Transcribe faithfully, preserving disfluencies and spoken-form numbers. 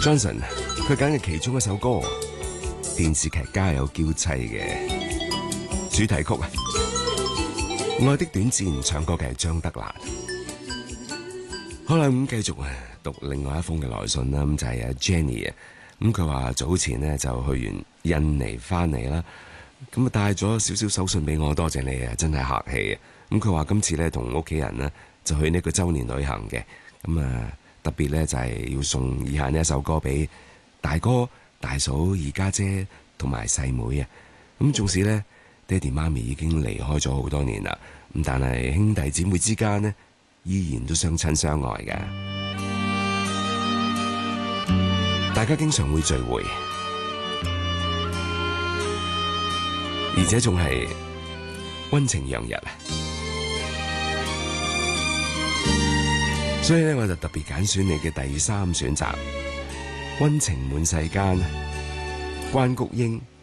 Johnson 佢揀嘅其中一首歌，電視劇《家有嬌妻》嘅主題曲啊，《愛的短暫》唱歌嘅係張德蘭。好啦，咁繼續啊，讀另外一封嘅來信啦，咁就係阿 Jenny 啊，咁佢話早前呢就去完印尼翻嚟啦，咁啊帶咗少少手信俾我，多謝你啊，真係客氣啊。咁佢話今次咧同屋企人呢就去呢個周年旅行嘅，咁啊特別咧就係要送以下呢一首歌俾大哥、大嫂、二家姐同埋細妹啊。咁縱使咧爹哋媽咪已經離開咗好多年啦，咁但係兄弟姊妹之間呢，依然都相親相愛嘅，大家經常會聚會，而且仲係溫情洋溢啊！所以咧，我就特別揀選你嘅第三選擇，溫情滿世間，關菊英